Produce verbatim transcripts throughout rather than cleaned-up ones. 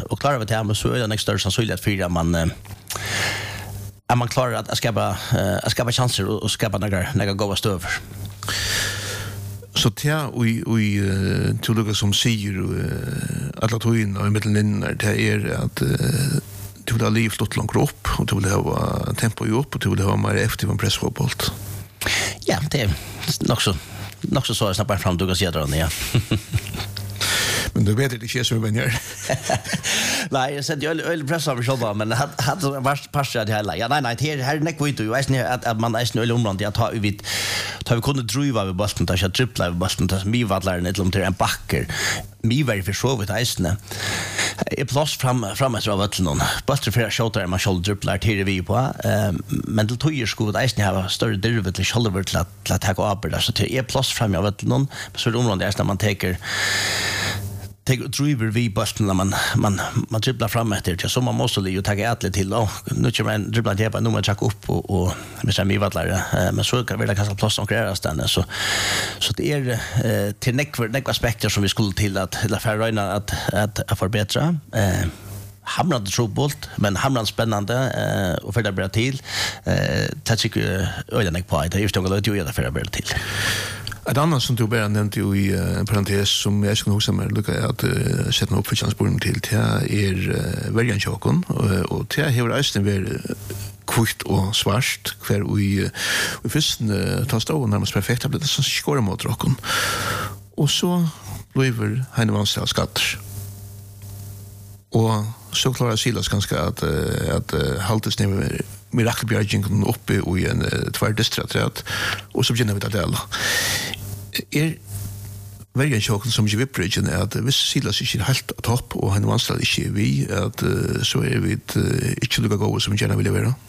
och klarar vi det här med så är det en större sannsynlighet för att man att man klarar att skapa att skapa chanser och skapa några några goda stöv. Så det och och till det som säger alla tojen och mitten in det är att du vill ha liv stått långt upp och du vill ha tempo upp och du vill ha mer effektiv pressfotboll. Ja, det är nog så nog så så snabbt fram du kan se där ja. Men du vet inte som vem gör. Nej, jag said jag öl pressa av själva men hade hade varit passat det hela. Ja, nej nej, det här näck vet du. Jag vet att att man är öl omland jag tar vi tar vi kunde driva över bollen där jag trippla över bollen där vi vallar ner till en backer. Mi var för så vet isne. Är plats fram fram att dra någon. Bollen för shooter man shoulder dribblar till vi på. Men det tog ju skott isne har större drivet till shoulder till att att ta upp där så till är plats fram jag vet någon så omland där när man tar take driver vi bollen när man man man dribblar fram efter det så man måste ju ta ätligt till och nu kör man dribblar det på nu man checka upp och och med sig mivallar men så kan vi det kanske plats och grejer stanna så så det är till neck neck aspekter som vi skulle till att la förröna att att förbättra eh hamnade trubbelt men hamnade spännande eh och för det bra till eh touch ölen på det är just något att göra för det bra till. Ett annat som du bara nämnde i uh, parentes som jag skulle huska med lukka att uh, sätta upp för chansborgen till det är uh, väljan tjocken och, och det har eisen varit kvitt och svart kvar i uh, i först uh, tar stå närmast perfekt det så skåra mot rocken och så blev han vanstall skatter och så klarar Silas ganska att uh, att uh, haltas ner mirakelbjörgingen uppe i en uh, tvärdistratrat och så börjar vi att dela är väldigt chocken som ju vippringen är att visst Silas är helt topp och han vanstall inte vi att uh, så är vi inte lika goda som gärna vill vara.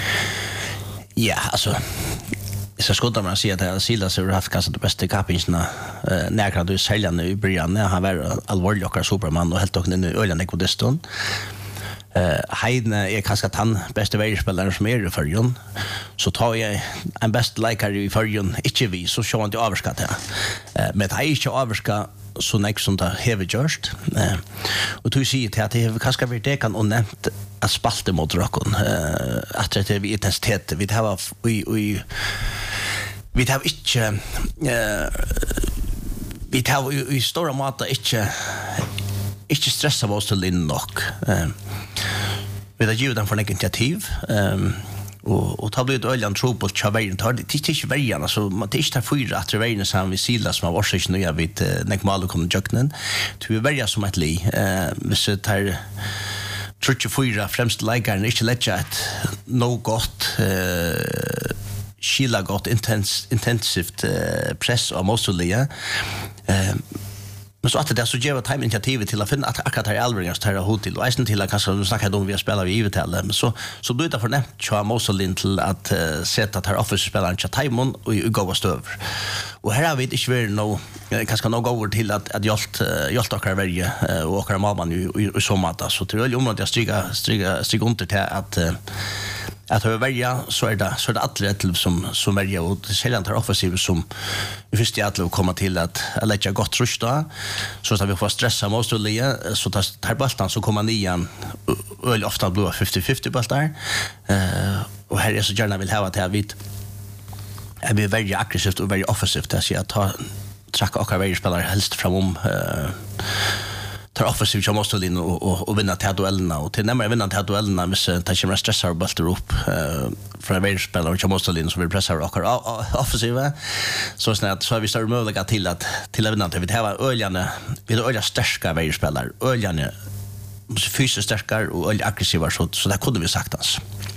Ja, alltså så skulle man säga att Silas har haft kanske det bästa kapingsna eh när du säljer nu i början när han var allvarlig och superman och helt och nu ölen ekodiston. Eh Heidne är kanske han bästa världsspelaren som är i förjon. Så tar jag en bäst likare i förjon inte vi så kör han till överskatt här. Eh med att inte överskatt så nästa som det har gjort. Eh och du ser till att det kanske vi det kan och nämnt att spalta mot rocken. Eh att det vi intensitet vi har vi vi vi har inte eh vi har i stora mått inte inte stressa oss till in nog. Eh vi har ju den för initiativ ehm och och ta blir öljan trubbel chavein tar det inte vägen alltså man det inte fyra att vägen som vi Silas som har varit nu jag vet när mal kommer jucknen till välja som ett li eh vi så tar trettiofyra främst lägaren inte lägga ett no gott eh Sheila got intense intensivt uh, press och måste eh men så att det så ger time initiativ till att finna att akkurat här Alveringas tar hot till och isen till att kanske du snackar om vi spelar vi givet eller men så så då är det för nämnt Charles Moselin till att uh, sätta att här office spelaren Chatimon och gå vart över. Och här har vi inte väl nå kanske nå gå över till att att hjält hjält och välja och åka mamman i så matta så tror jag om att jag stryga stryga stryga under till att att över välja så är det så är det atlet som som välja och sällan tar offensiv som i första att komma till att lägga gott rusta så att vi får stressa måste le så att tar bollen så kommer nian öl ofta blå femtio femtio bollar eh och här är så gärna vill ha att jag vet är vi väldigt aggressivt och väldigt offensivt där så jag tar tracka och varje spelare helst fram om eh tar offensivt jag måste in och och, och vinna till duellerna och till när vinna till duellerna hvis tar kommer stressar bollar upp eh för varje spelare jag måste in så vill pressa och offensiva så snart så har vi startat möjlighet till att till att vinna till vi har öljande vi har öljande starka varje spelare öljande fysiskt starkare och öljande aggressiva så så där kunde vi sagt oss.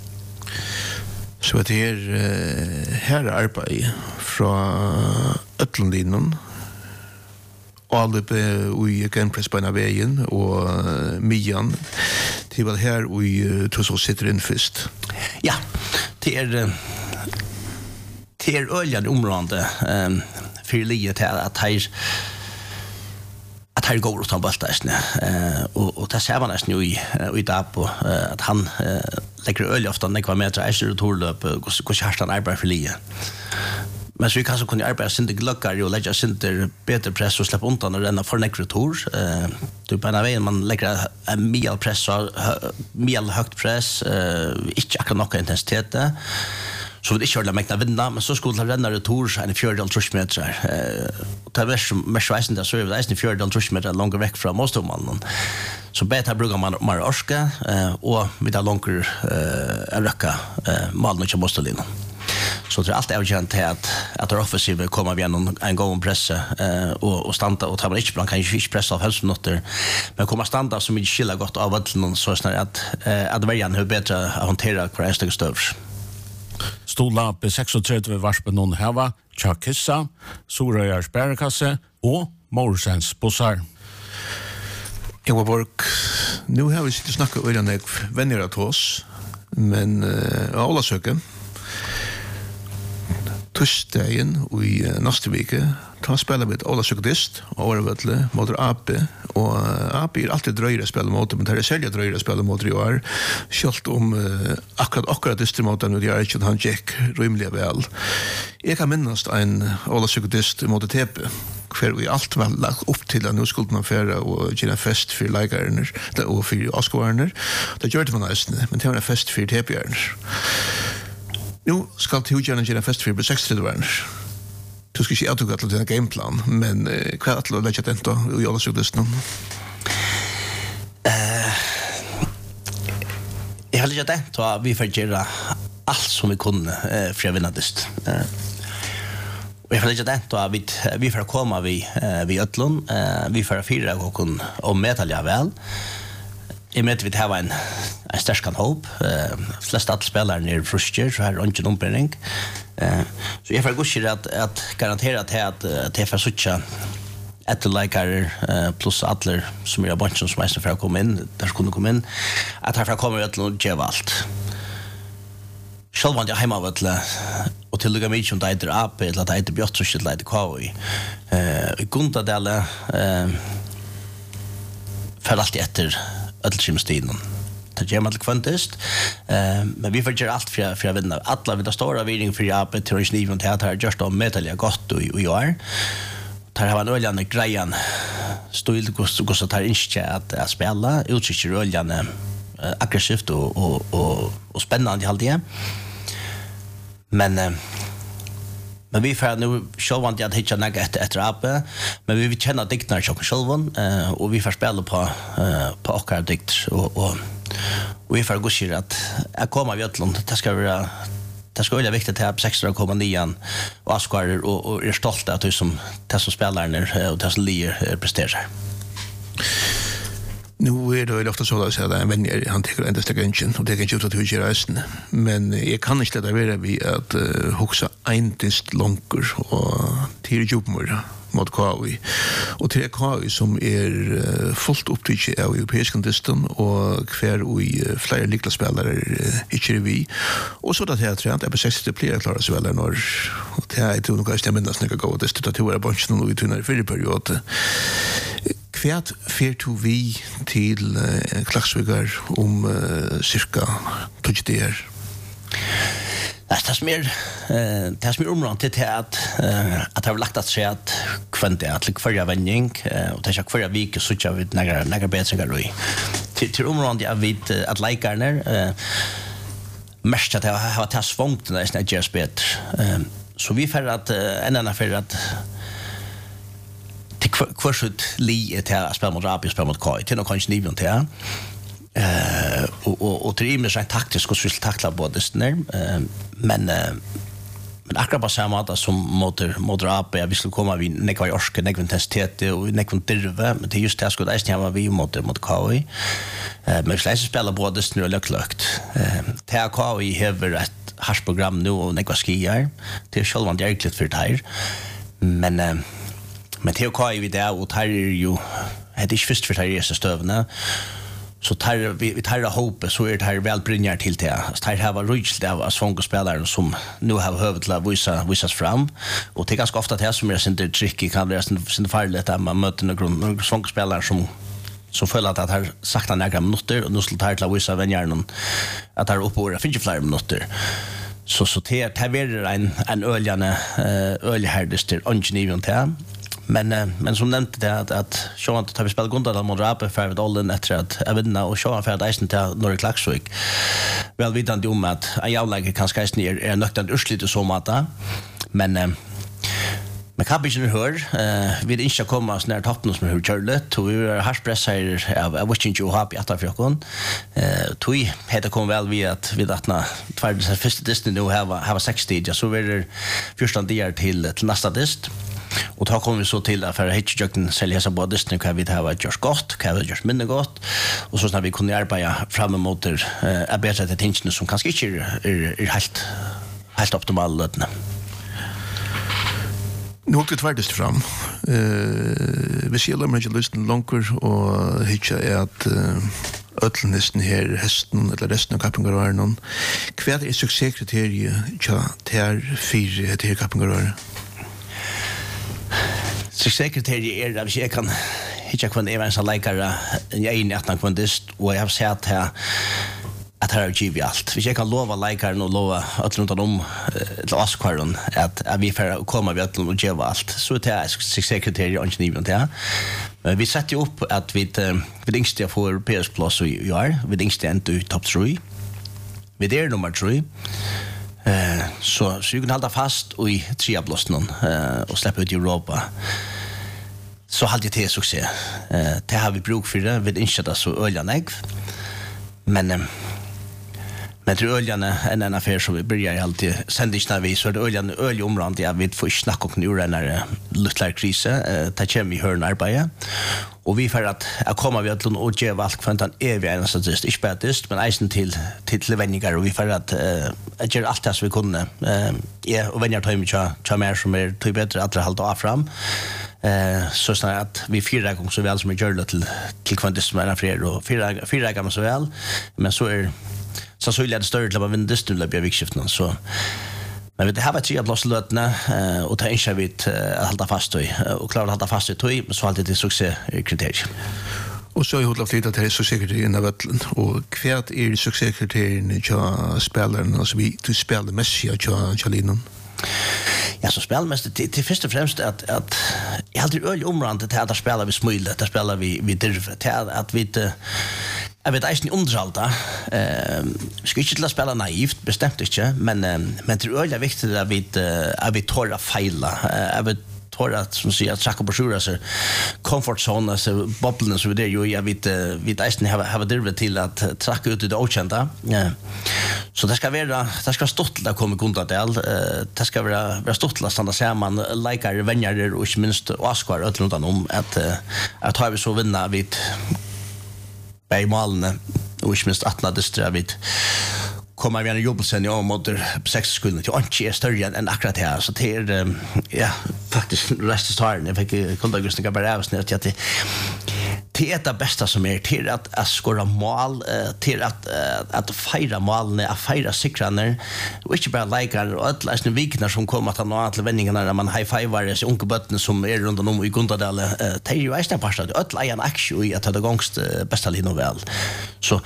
Så det är uh, här arbete från Ötlandinen och alla i Genpress på vägen och uh, Mian till vad här vi uh, tror så sitter in först. Ja, det är uh, det är öljande område um, för livet här att här att här går utan baltasne eh och och det ser man nästan nu i i där på att han lägger öl ofta när kvar med att är så torlöp och så hastar han arbete för lie. men så vi kanske kunde arbeta sin glöckar och lägga sin bättre press och släppa undan och renna för nekrotor. Eh du på en väg man lägger en mil press och mil högt press, eh inte akkurat någon intensitet. Så vi inte höll mäkta vinna, men så skulle renna retur en fjördel trusmeter. Eh ta vars mest väsen där så är det en fjördel trusmeter långt väck från motståndaren. Så bättre brukar man mer orska eh och med det långt eh röka eh mal mycket motståndaren. Så det är allt avgörande till att att det offensiva kommer igenom en gång pressa eh och och stanna och ta man inte bland kan ju inte pressa av hälsonotter men kommer stanna som inte skillar gott av vallen så snart att eh, att varje hur bättre att hantera kvar en stövs. Stola på trettiosex varspen någon hava, Chakissa, Sorayars bärkasse och Morsens bussar. Jag var bork. Nu har vi sitt snacka öran jag vänner att oss men uh, alla söker Torsdagen i uh, nästa vecka tar spelar vi ett alla sökdist och övervätle mot A P och uh, A P är alltid dröjare spel mot men det är sälja dröjare spel mot i år skalt om uh, akkurat akkurat distrimoten och det är inte han Jack rimliga väl. Jag kan minnas en alla sökdist mot T P för vi allt väl lagt upp till att nu skulle man färra och göra fest för läkarna och för Oscarna. Det gjorde man nästan men det var en fest för T P-arna. Nu skal du gjerne gjøre fest for sextio värner. Du skal ikke avtugge til denne gameplan, men uh, hva er det å legge den da i alle sykdisten? Uh, jeg har legget den da vi får gjøre alt som vi kunne uh, for å vinne dist. Uh, og jeg har legget den da vi, vi får komme vi, uh, vi Øtlund, uh, vi får fire og om medalja vel. Jeg mente vi det var en, en sterskende håp. Uh, flest alle spillere er fruster, så her er ikke en ombering. Uh, så jeg får godkjøre at, at garantere til at uh, T F er suttje etterleikere uh, pluss alle som er av bunchen som er for å komme inn, der skulle komme inn, at herfra kommer vi til å gjøre alt. Selv om jeg er hjemme av et og til å gjøre mye om det heter A P, eller det heter Bjørtrus, eller det heter K V. Uh, I Gundadele uh, fer alltid etter ödelskimstiden. Det gjør man til kvantist, uh, men vi får gjøre alt for, for å vinne. Alle vil ha stor avvirring for A P til å snive til at det har gjort om medalje godt i, i år. Det har en øljende greien stil hvordan det har ikke at, at spille, utsikker øljende uh, aggressivt og, og, og, og spennende alltid. Men uh, Men vi får nu självant att hitta något efter efter A P, men vi vill känna dikterna och självan eh och vi får spela på eh på åkar dikt och och och vi får gå sig att jag kommer vi Ötlund det ska vara det ska vara viktigt att sexton komma nian och Asquare och och är stolt att du som det som spelar när och det som lier presterar. Nu är det ofta så att säga att men han tycker ändå att det är och det kan ju ut att hur göra resten men jag kan inte låta vara vi att uh, huxa eintist långkur och till jobbar mot K V och till K V som är uh, fullt upptryck av europeiska distan och kvar och i uh, flera likla spelare uh, inte vi och så där jag tror att det är sextio spelare klara så väl när och det är tror nog att stämma nästan gå gå det statuera bunchen och vi tunnar för period. Kvært fer to vi til uh, Klaksvíkar om uh, cirka tjugo dagar. Det är mer eh det är mer området till att uh, att har lagt att säga att kvant är att förra vändning uh, och det är förra vecka så jag vet några några bättre då. Till till området jag vet uh, att likarna eh uh, mest att ha ha tas svångt när det är spet. Eh så vi för att uh, en annan för att kvarsut li et her spel mot Rapid spel mot K I til nok kanskje nivån til eh og og og til med taktisk og skulle takla både der eh men eh men akkurat på samme måte som mot mot Rapid vi skulle komma vi nekva i orske nekva intensitet og nekva dirve men det just det skulle det er vi mot mot K I eh men vi spela både der og løkløkt eh til K I hever et hardt program nu og nekva skier til sjølvan det er egentlig for det men eh Men det är ju vi där och tar ju det är inte först för det är så stövna så tar vi vi tar hopp så är det här väl brinjar till det. Så här har rujt det av svånga spelare som nu har hövt till att visa visas fram och det är ganska ofta det här som är inte tricky kan vara sin farligt att man möter några svånga spelare som som följer att det har sakta några minuter och nu skulle ta till att visa vänjärnen att det är uppe och finns ju flera minuter. Så så det det är en en öljande öljehärdest till ingen till. Men men som nämnde det att att så att vi spelar Gondal mot Rape för att all efter att jag vinna och så för att isen till Norge Klaxvik. Väl vi då om att jag lägger kanske isen är är nöktant urslit så mata. Men men kan inte hör eh vi inte komma så nära toppen som hur Charlotte och vi har harspressar av jag vet inte hur happy att för kon eh tui heter kom väl vi att vi datna två det första distan nu har har sextio ja så vidare första där till till nästa dist. Och då kommer vi så till att för hitchjöken sälja så både distan kan vi det ha gjort gott kan vi gjort mindre gott och så när vi kunde arbeta fram emot eh arbeta till tingen som kanske inte är är helt helt optimalt lödna. Nu har det tvärtest fram. Uh, vi ser dem inte lysten långt och hittar är att uh, ötlnisten här, hästen eller resten av kappingarvaren. Vad är succékriteriet till här fyra till kappingarvaren? Succékriteriet är att jag kan hitta kvann evans av läkare en egen hjärtan kvantist och jag har sett här att här har vi allt. Vi ska kan lova läkaren och lova att runt om till Oskaren att vi får komma vi att och ge allt. Så det är succékriteriet och inte det. Men vi sätter ju upp att vi vi yngste får europeisk plats i år. Vi yngste inte i topp tre. Vi är nummer tre. Eh så så vi kan hålla fast i tre plåsen eh och släppa ut i Europa. Så hade det succé. Eh det har vi bruk för det. Vi yngste det så öljanägg. Men Men tror öljarna en en affär som vi börjar alltid sända vi så det öljan öljomrand jag vet för snack och nu när lutlar kris eh ta kem vi hör arbete och vi för att jag kommer vi att och ge allt för en evig en så just ich bätist men isen till till vännigar och vi för att eh göra allt det som vi kunde eh ja och vänner tar mycket ta mer som är till bättre att hålla av fram eh så så att vi fyra gånger så väl som vi gör det till till kvantist som är fler och fyra fyra gånger så väl men så är så så ville det större till att vinna distan löp jag vikskiften så men det här var tre blåslötna eh och ta inte vid att hålla fast i och klara att hålla fast i tog så alltid det succékriteriet. Och så är det flyttat till succékriterierna vattlen och kvärt är succékriterierna till spelaren alltså vi till spela Messi och Charlinon. Ja, så spelar mest till, till först och främst att att jag alltid öl omrande till att spela vi smule, där spelar vi vi dirv till att vi inte jag vet inte underhållta. Eh, ska inte till att spela naivt bestämt inte, men men det är öl viktigt att vi att vi tar att fejla. Jag vet tror att som säger att Jacob Bashura så comfort zone så bubblen så det ju jag vet vi nästan har har det till att tracka ut det okända. Ja. Så det ska vara det ska stått att komma kontra del. Det ska vara vara stått att stanna samman likar vänner och inte minst Oscar att runt om att att har vi så vinna vid bei malen och inte minst att det strä vid kommer vi en jobb sen jag mot sex skulden till anke är större än akkurat här så det är ja faktiskt resten starten jag fick kontakt med bara avsnitt att det det är det bästa som är till att att skora mål till att att fira målen att fira sikrarna och inte bara likar och alla såna viknar som kommer att ha alla vändningarna när man high five var så unga botten som är runt om i Gondadal det är ju nästan fast att alla en action i att det gångst bästa linje väl så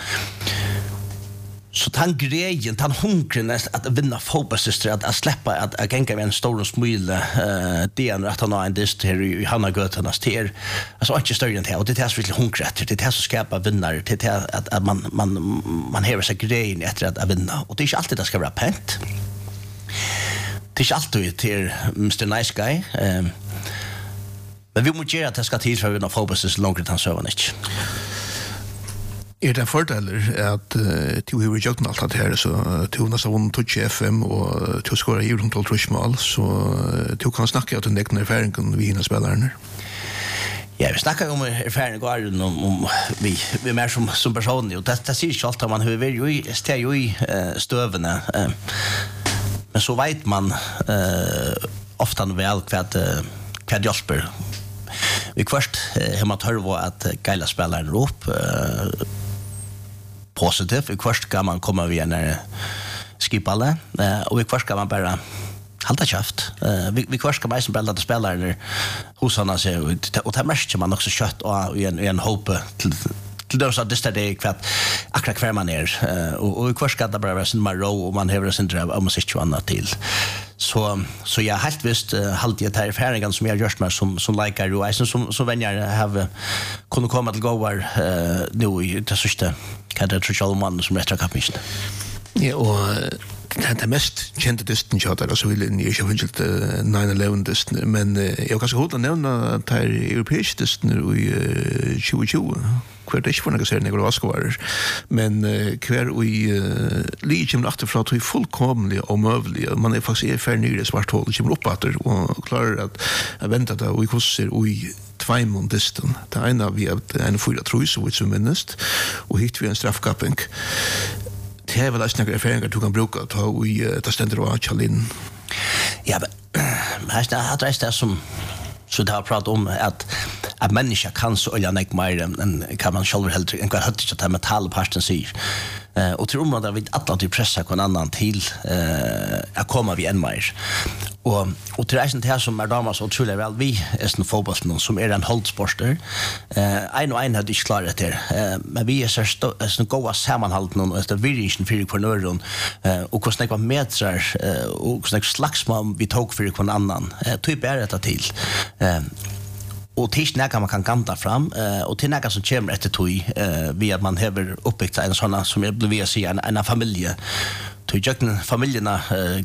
så tan grejen tan hungren att vinna fotbollssyster att, att släppa att att gänga med en stor smile eh det är att han har en dist här i Hanna Götarnas ter alltså inte större än det och det är så väldigt hungret det är så skapa vinnare det är att, att man man man häver sig grejen efter att, att vinna och det är inte alltid det ska vara pent det är inte alltid till mister Nice Guy eh, men vi måste göra att det ska till för att vinna fotbollssyster långt utan så inte. Er det en fordel at uh, du har gjort alt det her, så du har nesten vunnet touch F M og du har skåret i rundt trusmål, så uh, du kan snakke om den egna erfaringen vi hinner spillerne? Ja, vi snackar om erfarenhet och om, om vi vi mer som som personer och det det ser ju allt att man hur vill ju stå ju i stövna uh, men så vet man uh, ofta väl kvad kvad hjälper. Vi först har man hört att geila spelaren upp uh, positivt. Vi först kan man komma via när skipalle uh, och vi först kan man bara halta käft. Uh, vi vi först kan man som bälla spelare hos han så och det märker man också kött och i en en hopp till till det så att det är kvart akkurat kvar man är och och kvar ska det bara vara sin marrow och man har sin drive om sig ju annat till så så jag helt visst halt jag tar erfarenheten som jag gjort med som som likar och som som vänner have kunde komma till goar nu i det sista kan det tror jag man som rätt kapten. Ja, och det är mest kända dysten jag där så vill ni ju vill nine eleven dysten men jag kanske hålla nämna att det är europeisk dysten i tjugo tjugo kvar det är för några ser några vaskvar men kvar i Legion efter för att vi fullkomligt och mövligt man är faktiskt är för nyre svart hål kommer upp att och klarar att vänta där vi kostar och två månader det ena vi har en fyra tror så vi som minst och hit vi en straffkapping. Det är väl att snacka erfarenheter du kan bruka ta och ta ständer och chalin. Ja, men här är det det som så det har pratat om att att människa kan så olja nek mer än kan man själv helt en kvar hött att metallparten säger. Eh och tror man att vi alla typ pressa på en annan till eh att komma vi än mer. Och och det är inte här som är damer så otroligt väl vi är en fotbollsspelare som är en holdsporter. Eh en och en hade inte klarat det. Eh men vi är så så goda sammanhållt någon efter vision för på nörden eh och hur snäcka metrar eh och hur snäcka slagsmål vi tog för på en annan. Eh typ är det till. Eh och tills när man kan kanta fram eh och till när som kommer efter tog eh vi att man har uppbyggt en såna som jag vill säga en en familj. Tog jag familjerna eh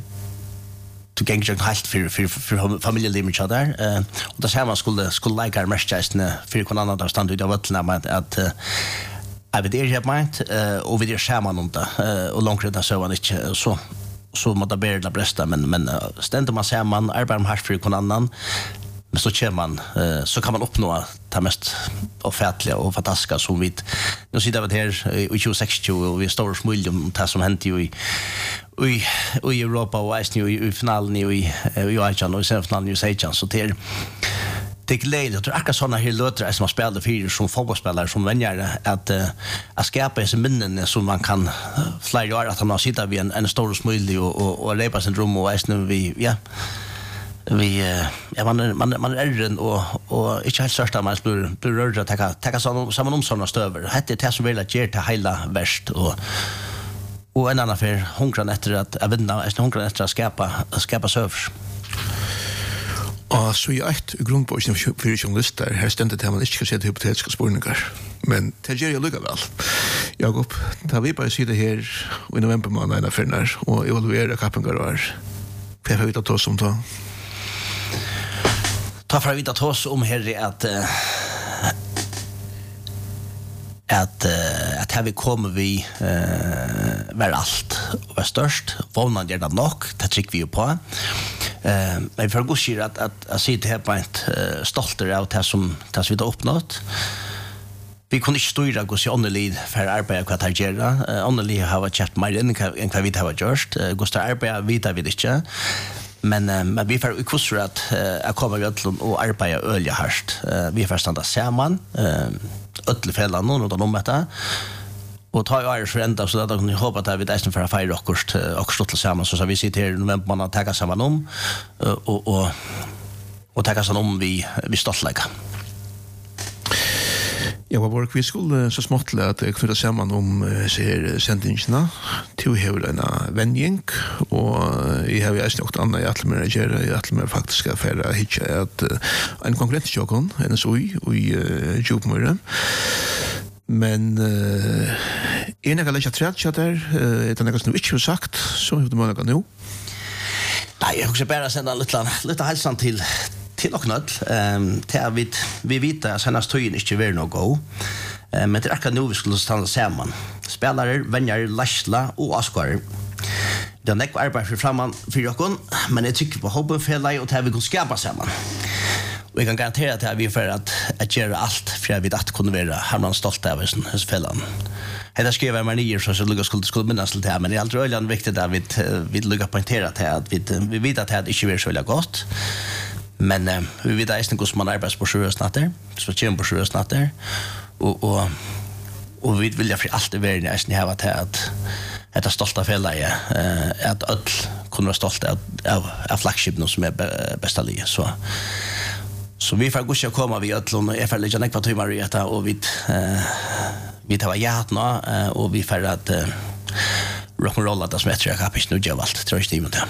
to gänga jag helt för för för familjelivet så där eh och då ser man skulle skulle lika mestjästen för kon annan där stand ut av vattna med att jag vet det jag meint eh och vi det ser man inte eh och långt redan så var det inte så så måste bära det bästa men men ständer man ser man arbetar med för kon annan men så kör man eh så kan man uppnå det mest ofärtliga och fantastiska som vi nu sitter vi här i tjugo sextio och vi står smulj om det som hänt ju i i i Europa och i i finalen i i Ajan och sen finalen i Sejan så till det glädje att akkurat såna här låter som man spelar för som fotbollsspelare som vänner att att skapa sig minnen som man kan flera år att man sitter vid en en stor smulj och och och lepa sin rum och är vi ja vi ja man man man är äldre och och inte helt största man blir blir rörd att ta ta såna samman om såna stöver hette det som vill att ge till hela värst och och en annan för hungran efter att jag vet inte är hungran efter att skapa skapa servers. Och så jag ett grundpoäng för journalister här ständer det man inte ska se det hypotetiska spårningar men det gör jag lugga väl. Jag upp tar vi bara sitta här i november månad för när och evaluera kappingar och för jag vet att oss om då ta för att ta oss om här att att uh, att här vi kommer vi uh, var allt och var störst vånan gärna nog det tycker vi ju på eh men för att säga att att att sitta här på ett uh, stolter av det som det som vi har uppnått vi kunde inte styra gå sig underlid för arbete vad det gör underlid har varit chat mer än vad vi har gjort gosta arbete vita vi inte men men vi får kusur att jag kommer ju att och arbeta ölja harst vi får stanna samman öll fällan och då om detta och ta ju för ända så att de hoppas att vi där för att fira kost och stått samman så så vi sitter här november man tar samman om och och och tar samman om vi vi stoltlägga. Ja, vad var vi skulle så smått att knyta samman om ser sändningarna till hela en vändning och i har vi ju något annat i alla mer göra i alla mer faktiska affärer hitcha att en konkurrent till Jokon en så i i Jupmöre men en av alla chatter där det något som inte har sagt så hur det måste gå nu. Nej, jag ska bara sända lite lite hälsan till till och nöd ehm till vi vi vet att senast tog inte ver no go eh men det är kan nu vi skulle stanna samman spelare vänner Lashla och Oscar den är arbete för framman för Jokon men jag tycker på hobben för lag och att vi kan skapa samman och jag kan garantera att vi för att att göra allt för att vi att kunna vara harman stolta av oss hos fällan. Hetta skriver man nier så så lugga skulle skulle minnas lite här men det är alltid öligen viktigt att vi vi lugga poängtera att vi vi vet att det inte är så väl gott. Men uh, vi vet att det man arbetar på sjösnatter så kommer på sjösnatter och och och vi vill ju för allt det världen är ni har att att att stolta fälla ja uh, att öll kunna vara stolta av av, av flaggskeppen som är be, bästa lige så så vi får gå och komma vi öll och är för lite näkva timmar i detta och vi uh, vi tar hjärtat nå och vi får att uh, rock'n'rolla det som heter jag kapis nu jag valt tror jag det inte.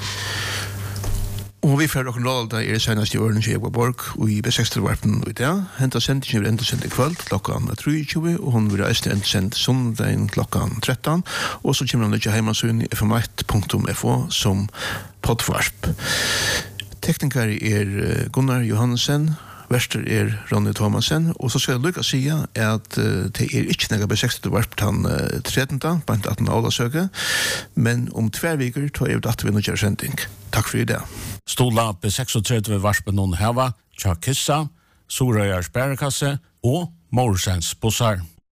Og vi får rock'n'roll da er det senest i Ørlen Kjeva Borg og i B seks-varpen og i det. Hentet sendt ikke enda sendt i kveld klokkan tre og hun vil reise enda sendt sondagen klokkan tretton og så kommer han ikke hjemme i f m ett punktum f o som poddvarp. Tekniker er Gunnar Johansen, verster er Ronny Thomasen, og så skal jeg lykke å si at uh, det er ikke noe B seks-varp til uh, trettende, bare at den avlasøker, men om tver viker tar jeg at vi nå gjør sending. Takk for i det. Stola B seks-varpen noen heva, Tja Kissa, Sorøyars Bærekasse og Morsens Bossar.